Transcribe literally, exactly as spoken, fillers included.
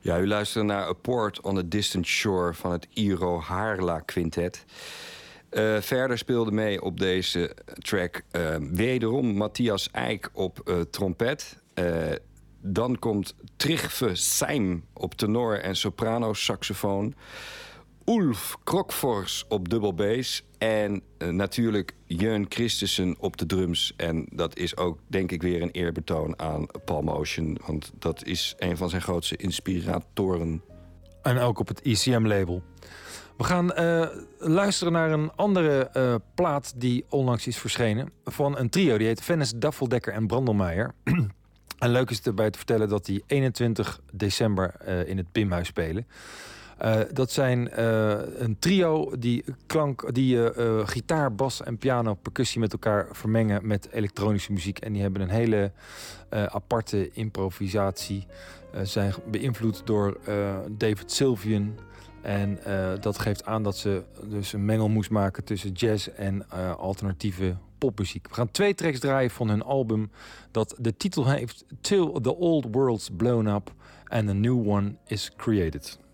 Ja, u luistert naar A Port on a Distant Shore van het Iro Harla Quintet. Uh, verder speelde mee op deze track uh, wederom Matthias Eijk op uh, trompet. Uh, dan komt Trygve Seim op tenor en soprano saxofoon. Ulf Krokfors op dubbel bass. En uh, natuurlijk Jeun Christensen op de drums. En dat is ook, denk ik, weer een eerbetoon aan Paul Motion. Want dat is een van zijn grootste inspiratoren. En ook op het E C M-label. We gaan uh, luisteren naar een andere uh, plaat die onlangs is verschenen. Van een trio, die heet Vennis, Daffeldekker en Brandelmeijer. En leuk is het erbij te vertellen dat die eenentwintig december uh, in het Bimhuis spelen. Uh, dat zijn uh, een trio die klank, die uh, uh, gitaar, bas en piano, percussie met elkaar vermengen met elektronische muziek. En die hebben een hele uh, aparte improvisatie. Uh, zijn beïnvloed door uh, David Sylvian. En uh, dat geeft aan dat ze dus een mengelmoes maken tussen jazz en uh, alternatieve popmuziek. We gaan twee tracks draaien van hun album dat de titel heeft Till the Old World's Blown Up and a New One is Created.